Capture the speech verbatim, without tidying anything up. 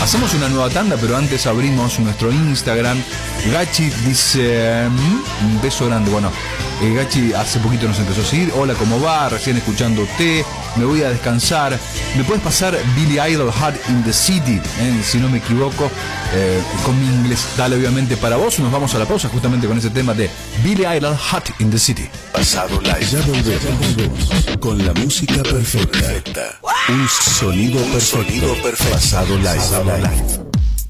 Hacemos una nueva tanda, pero antes abrimos nuestro Instagram. Gachi dice, un beso grande. Bueno, eh, Gachi hace poquito nos empezó a seguir. Hola, ¿cómo va? Recién escuchándote. Me voy a descansar. ¿Me puedes pasar Billy Idol Hot in the City? Eh, si no me equivoco, eh, con mi inglés. Dale, obviamente, para vos. Nos vamos a la pausa justamente con ese tema de Billy Idol Hot in the City. Pasado Live. Ya volvemos con la música perfecta. Un sonido perfecto. Pasado Live.